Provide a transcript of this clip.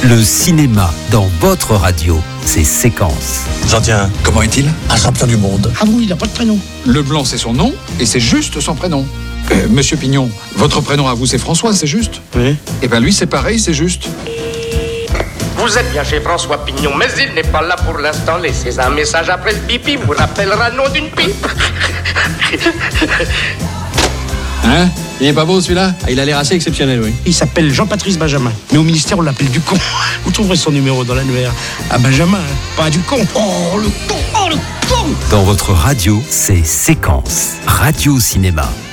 Le cinéma dans votre radio, c'est Séquence. J'en tiens. Comment est-il? Un champion du monde. Ah bon, il n'a pas de prénom. Leblanc, c'est son nom, et c'est juste son prénom. Monsieur Pignon, votre prénom à vous, c'est François, c'est juste? Oui. Eh ben lui, c'est pareil, c'est juste. Vous êtes bien chez François Pignon, mais il n'est pas là pour l'instant. Laissez un message après le pipi, vous rappellera le nom d'une pipe. Hein? Il est pas beau celui-là? Il a l'air assez exceptionnel, oui. Il s'appelle Jean-Patrice Benjamin. Mais au ministère, on l'appelle du con. Vous trouverez son numéro dans l'annuaire. Ah, Benjamin, hein, pas du con. Oh, le con! Oh, le con! Dans votre radio, c'est Séquence. Radio Cinéma.